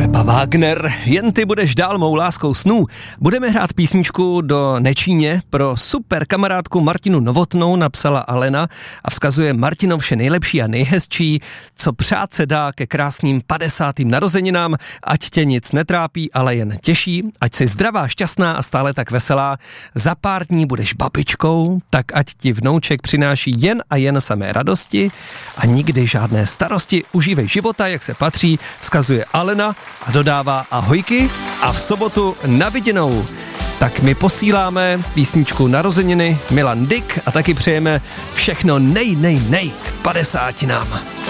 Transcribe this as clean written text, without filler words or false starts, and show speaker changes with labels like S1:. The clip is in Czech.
S1: Třeba Wagner, jen ty budeš dál mou láskou snů. Budeme hrát písničku do Nečíně, pro super kamarádku Martinu Novotnou napsala Alena a vzkazuje Martino vše nejlepší a nejhezčí, co přát se dá ke krásným 50. narozeninám, ať tě nic netrápí, ale jen těší, ať jsi zdravá, šťastná a stále tak veselá. Za pár dní budeš babičkou, tak ať ti vnouček přináší jen a jen samé radosti a nikdy žádné starosti. Užívej života, jak se patří, vzkazuje Alena a dodává ahojky a v sobotu na viděnou. Tak my posíláme písničku narozeniny Milan Dyk a taky přejeme všechno nej k 50.